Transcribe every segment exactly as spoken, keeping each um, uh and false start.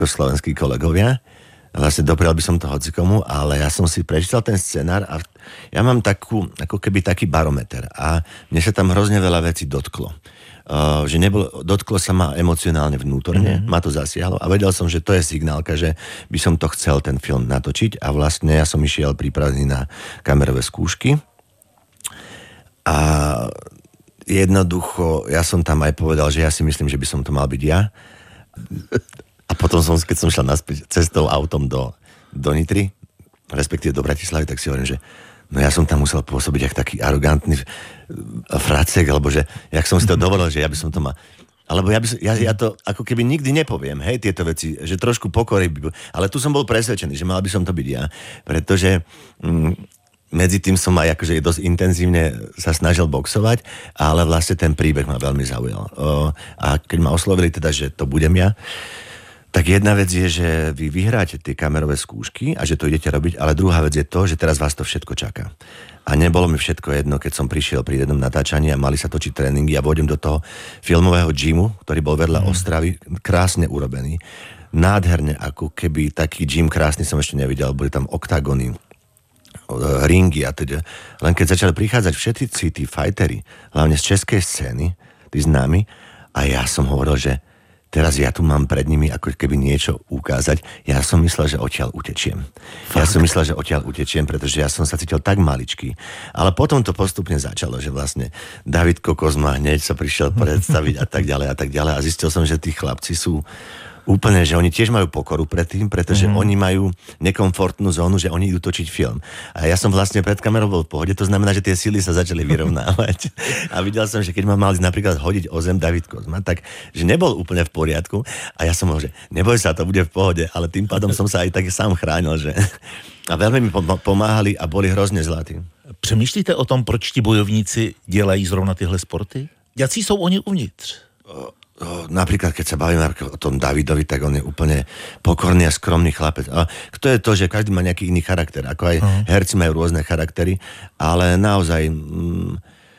slovenskí kolegovia. Vlastne doprial by som to hocikomu, ale ja som si prečítal ten scenár a ja mám takú, ako keby taký barometer a mne sa tam hrozne veľa vecí dotklo. Uh, že nebolo, dotklo sa ma emocionálne vnútorne, mm-hmm. ma to zasiahlo a vedel som, že to je signálka, že by som to chcel ten film natočiť a vlastne ja som išiel pripravený na kamerové skúšky a jednoducho ja som tam aj povedal, že ja si myslím, že by som to mal byť ja. A potom som, keď som šiel naspäť cestou autom do, do Nitry, respektíve do Bratislavy, tak si hovorím, že no ja som tam musel pôsobiť jak taký arogantný fracek, alebo že jak som si to dovolil, že ja by som to mal... Alebo ja, by som, ja, ja to ako keby nikdy nepoviem, hej, tieto veci, že trošku pokory by... Ale tu som bol presvedčený, že mal by som to byť ja, pretože... Mm, medzi tým som aj akože dosť intenzívne sa snažil boxovať, ale vlastne ten príbeh ma veľmi zaujal. O, a keď ma oslovili teda, že to budem ja, tak jedna vec je, že vy vyhráte tie kamerové skúšky a že to idete robiť, ale druhá vec je to, že teraz vás to všetko čaká. A nebolo mi všetko jedno, keď som prišiel pri jednom natáčaní a mali sa točiť tréningy a vodím do toho filmového gymu, ktorý bol vedľa mm. Ostravy, krásne urobený. Nádherne, ako keby taký gym krásny som ešte nevidel, boli tam oktagony, ringy a teda. Len keď začali prichádzať všetci tí fighteri, hlavne z českej scény, tí známi, a ja som hovoril, že teraz ja tu mám pred nimi ako keby niečo ukázať. Ja som myslel, že odtiaľ utečiem. Fakt? Ja som myslel, že odtiaľ utečiem, pretože ja som sa cítil tak maličký. Ale potom to postupne začalo, že vlastne David Kokos ma hneď sa prišiel predstaviť a tak ďalej a tak ďalej. A zistil som, že tí chlapci sú úplne, že oni tiež majú pokoru pred tým, pretože mm. oni majú nekomfortnú zónu, že oni idú točiť film. A ja som vlastne pred kamerou bol v pohode, to znamená, že tie sily sa začali vyrovnávať. A videl som, že keď ma mal napríklad hodiť o zem David Kozma, tak že nebol úplne v poriadku a ja som hovoril, že neboj sa, to bude v pohode, ale tým pádom som sa aj tak sám chránil, že... A veľmi mi pomáhali a boli hrozně zlatí. Přemýšlíte o tom, proč ti bojovníci dělají zrovna tyhle sporty? Jací jsou oni uvnitř? O... Napríklad, keď sa bavíme o tom Davidovi, tak on je úplne pokorný a skromný chlapec. A to je to, že každý má nejaký iný charakter. Ako aj uh-huh. herci majú rôzne charaktery, ale naozaj mm,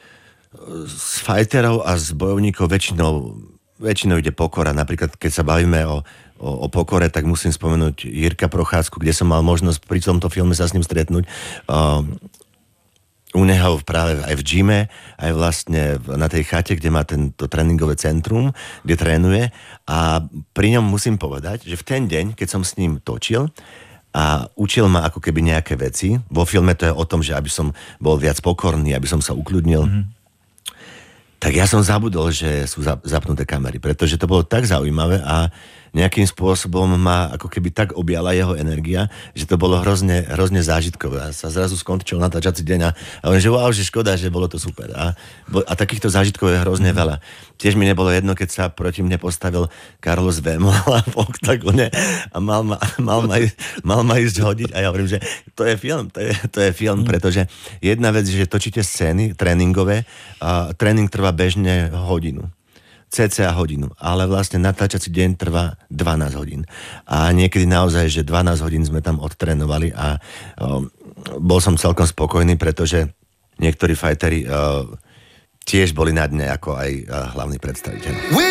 z fighterov a z bojovníkov väčšinou, väčšinou ide pokora. Napríklad, keď sa bavíme o, o, o pokore, tak musím spomenúť Jirka Procházku, kde som mal možnosť pri tomto filme sa s ním stretnúť. Um, u neho práve aj v gyme, aj vlastne na tej chate, kde má tento tréningové centrum, kde trénuje. A pri ňom musím povedať, že v ten deň, keď som s ním točil a učil ma ako keby nejaké veci, vo filme to je o tom, že aby som bol viac pokorný, aby som sa ukľudnil, mm-hmm. tak ja som zabudol, že sú zapnuté kamery, pretože to bolo tak zaujímavé a nejakým spôsobom ma ako keby tak objala jeho energia, že to bolo hrozne, hrozne zážitkové. A sa zrazu skončil natáčací deň a hovorím, že wow, že škoda, že bolo to super. A, a takýchto zážitkov je hrozne veľa. Tiež mi nebolo jedno, keď sa proti mne postavil Carlos Vémola v oktagone a mal ma, mal ma, mal ma ísť hodiť a ja hovorím, že to je film, to je, to je film, pretože jedna vec je, že točíte scény tréningové a tréning trvá bežne hodinu. cca hodinu, ale vlastne natáčací deň trvá dvanásť hodín. A niekedy naozaj, že dvanásť hodín sme tam odtrénovali a o, bol som celkom spokojný, pretože niektorí fighteri o, tiež boli na dne ako aj o, hlavní predstaviteľi.